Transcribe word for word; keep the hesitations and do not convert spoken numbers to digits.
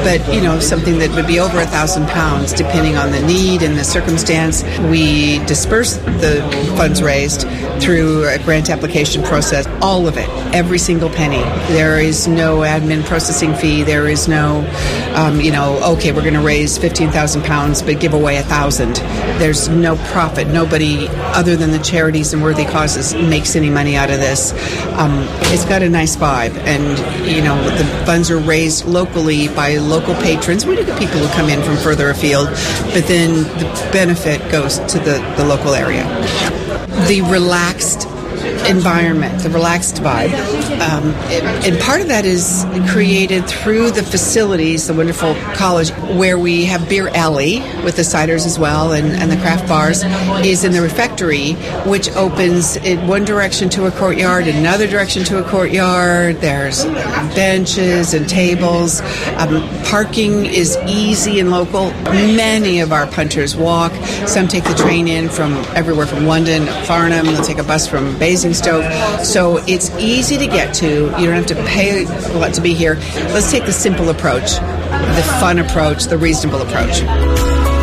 but, you know, something that would be over a thousand pounds, depending on the need and the circumstance. We disperse the funds raised through a grant application process, all of it, every single penny. There is no admin processing fee. There is no, um, you know, okay, we're going to raise fifteen thousand pounds, but give away a thousand. There's no profit. Nobody other than the charities and worthy causes makes any money out of this. Um, it's got a nice vibe, and, you know, the funds are raised locally by local patrons. We do get people who come in from further afield, but then the benefit goes to the, the local area. The relaxed environment, the relaxed vibe. Um, and part of that is created through the facilities, the wonderful college, where we have Beer Alley with the ciders as well, and, and the craft bars, is in the refectory, which opens in one direction to a courtyard, another direction to a courtyard. There's benches and tables. Um, parking is easy and local. Many of our punters walk. Some take the train in from everywhere from London, Farnham. They'll take a bus from Basingstoke. So it's easy to get to. You don't have to pay a lot to be here. Let's take the simple approach, the fun approach, the reasonable approach.